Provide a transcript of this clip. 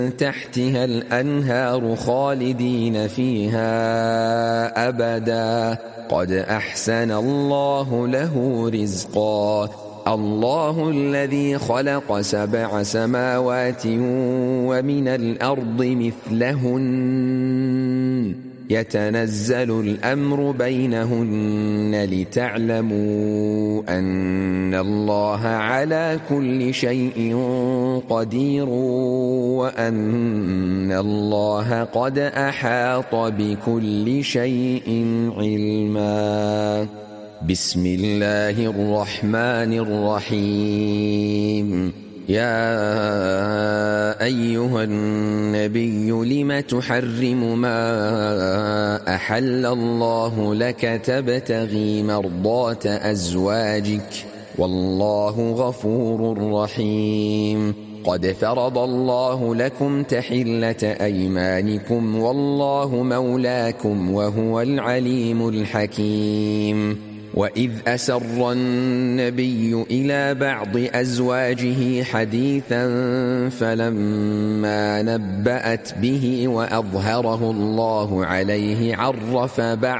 تحتها الأنهار خالدين فيها أبدا قد أحسن الله له رزقا الله الذي خلق 7 سماوات ومن الأرض مثلهن يتنزل الأمر بينهن لتعلموا أن الله على كل شيء قدير وأن الله قد أحاط بكل شيء علما بسم الله الرحمن الرحيم يا أيها النبي لم تحرم ما أحل الله لك تبتغي مرضات أزواجك والله غفور رحيم قد فرض الله لكم تحلة أيمانكم والله مولاكم وهو العليم الحكيم وإذ أسر النبي إلى بعض أزواجه حديثا فلما نبأت به وأظهره الله عليه عرف بعض